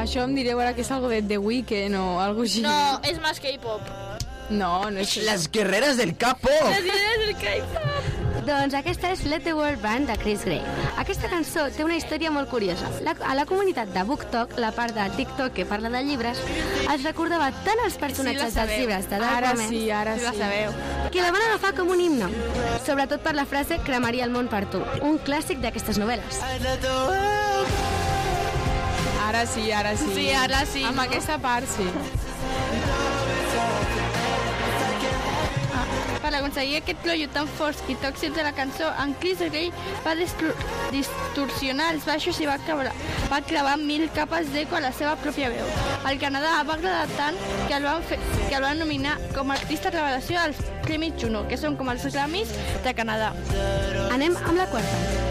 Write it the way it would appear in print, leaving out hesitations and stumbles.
Això em direu ara que és algo de The Weeknd o algo així. No, és més K-pop. No, no és... Las guerreras del K-pop. Les idees del K-pop. Doncs aquesta és Let the World Burn de Chris Gray. Aquesta cançó té una història molt curiosa. A la comunitat de BookTok, la part de TikTok que parla de llibres, es recordava tant els personatges dels llibres de Dark Ara Romance sí, ara Sí la sabeu. que la van agafar com un himne, sobretot per la frase cremaria el món per tu, un clàssic d'aquestes novel·les. Ara sí, ara sí. Sí, ara sí. Amb aquesta part, sí. Per aconseguir aquest cloio tan fosc i tòxic de la cançó, en Chris Gray va distorsionar els baixos i va clavar 1000 capes d'eco a la seva pròpia veu. Al Canadà va agradar tant que el van nominar com a artista revelació als Premis Juno, que són com els Grammys de Canadà. Anem amb la quarta.